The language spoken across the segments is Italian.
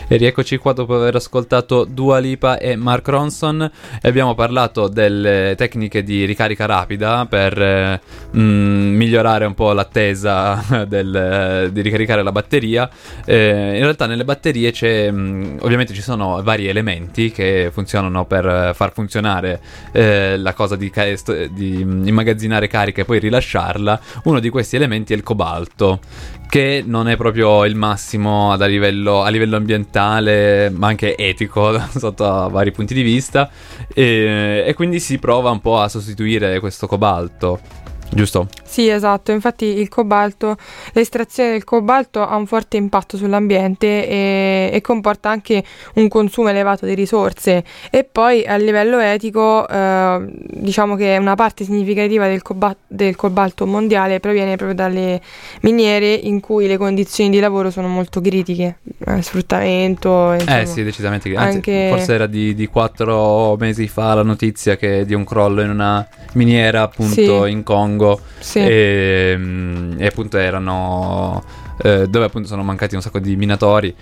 E rieccoci qua dopo aver ascoltato Dua Lipa e Mark Ronson e abbiamo parlato delle tecniche di ricarica rapida per migliorare un po' l'attesa di ricaricare la batteria. In realtà nelle batterie ovviamente ci sono vari elementi che funzionano per far funzionare la cosa di immagazzinare carica e poi rilasciarla. Uno di questi elementi è il cobalto, che non è proprio il massimo a livello ambientale, ma anche etico sotto vari punti di vista, e quindi si prova un po' a sostituire questo cobalto, giusto? Sì, esatto, infatti l'estrazione del cobalto ha un forte impatto sull'ambiente e comporta anche un consumo elevato di risorse, e poi a livello etico diciamo che una parte significativa del cobalto mondiale proviene proprio dalle miniere in cui le condizioni di lavoro sono molto critiche, sfruttamento, insomma, sì, decisamente, anzi, forse era di 4 mesi fa la notizia di un crollo in una miniera appunto, sì, in Congo, sì. E appunto erano dove appunto sono mancati un sacco di minatori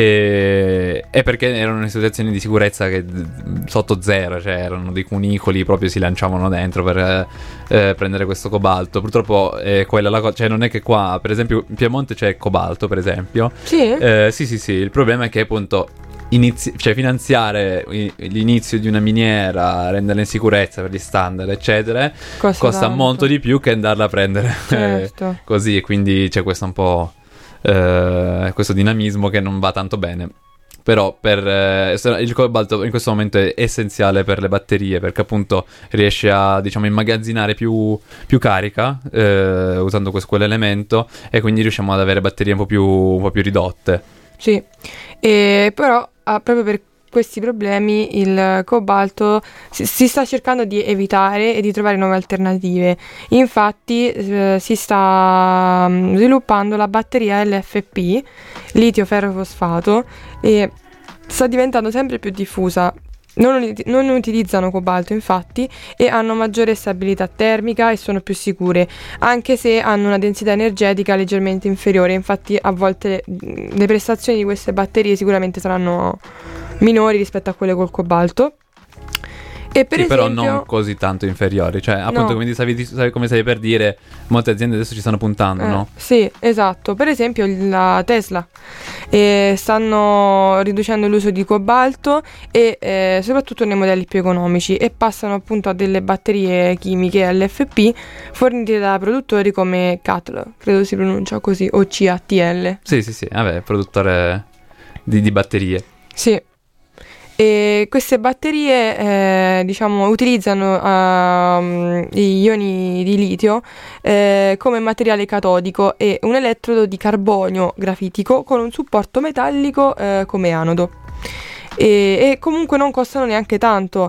e perché erano in situazioni di sicurezza che sotto zero, cioè erano dei cunicoli, proprio si lanciavano dentro per prendere questo cobalto. Purtroppo quella la cosa, cioè non è che qua per esempio in Piemonte c'è cobalto per esempio, sì? Sì, il problema è che appunto finanziare l'inizio di una miniera, renderla in sicurezza per gli standard eccetera costa molto di più che andarla a prendere, certo. Così, e quindi c'è questo un po' questo dinamismo che non va tanto bene. Però il cobalto in questo momento è essenziale per le batterie, perché appunto riesce a, diciamo, immagazzinare più carica usando quell'elemento, e quindi riusciamo ad avere batterie un po' più ridotte. Sì, però proprio per questi problemi il cobalto si sta cercando di evitare e di trovare nuove alternative. Infatti si sta sviluppando la batteria LFP, litio ferrofosfato, e sta diventando sempre più diffusa. Non utilizzano cobalto infatti, e hanno maggiore stabilità termica e sono più sicure, anche se hanno una densità energetica leggermente inferiore. Infatti a volte le prestazioni di queste batterie sicuramente saranno minori rispetto a quelle col cobalto. E per esempio, però non così tanto inferiori, cioè appunto, no. Come stavi per dire, molte aziende adesso ci stanno puntando, no? Sì, esatto. Per esempio la Tesla stanno riducendo l'uso di cobalto e soprattutto nei modelli più economici, e passano appunto a delle batterie chimiche LFP fornite da produttori come CATL, credo si pronuncia così, o CATL. Sì, vabbè, produttore di batterie. Sì. E queste batterie diciamo utilizzano gli ioni di litio come materiale catodico e un elettrodo di carbonio grafitico con un supporto metallico come anodo. E comunque non costano neanche tanto,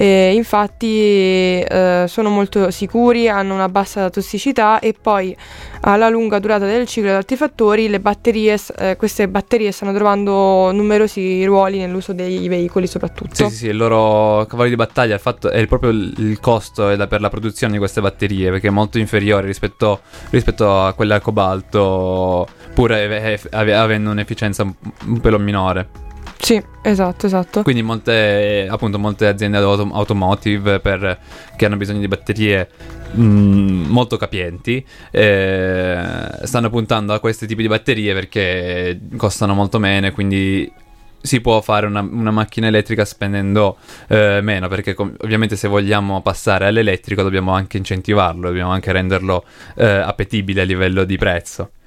infatti sono molto sicuri, hanno una bassa tossicità, e poi alla lunga durata del ciclo di altri fattori queste batterie stanno trovando numerosi ruoli nell'uso dei veicoli soprattutto. Sì, il loro cavallo di battaglia è proprio il costo per la produzione di queste batterie, perché è molto inferiore rispetto a quella al cobalto, pur avendo un'efficienza un pelo minore. Sì, esatto. Quindi molte aziende automotive che hanno bisogno di batterie molto capienti stanno puntando a questi tipi di batterie perché costano molto meno, quindi si può fare una macchina elettrica spendendo meno, perché ovviamente se vogliamo passare all'elettrico dobbiamo anche incentivarlo, dobbiamo anche renderlo appetibile a livello di prezzo.